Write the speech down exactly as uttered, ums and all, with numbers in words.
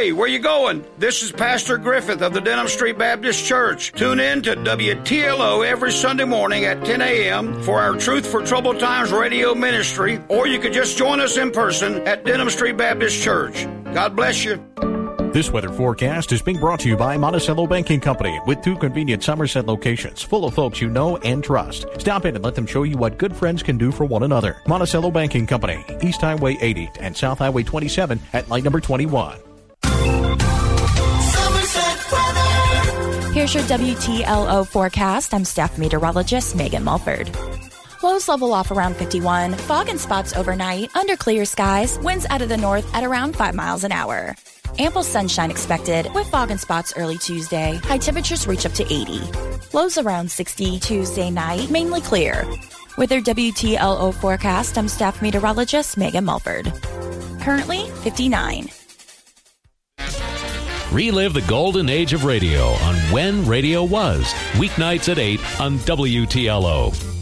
Hey, where you going? This is Pastor Griffith of the Denham Street Baptist Church. Tune in to W T L O every Sunday morning at ten a.m. for our Truth for Troubled Times radio ministry, or you could just join us in person at Denham Street Baptist Church. God bless you. This weather forecast is being brought to you by Monticello Banking Company, with two convenient Somerset locations full of folks you know and trust. Stop in and let them show you what good friends can do for one another. Monticello Banking Company, East Highway eighty and South Highway twenty-seven at light number twenty-one. Here's your W T L O forecast. I'm staff meteorologist Megan Mulford. Lows level off around fifty-one. Fog and spots overnight. Under clear skies. Winds out of the north at around five miles an hour. Ample sunshine expected with fog and spots early Tuesday. High temperatures reach up to eighty. Lows around sixty Tuesday night. Mainly clear. With your W T L O forecast, I'm staff meteorologist Megan Mulford. Currently fifty-nine. Relive the golden age of radio on When Radio Was. Weeknights at eight on W T L O.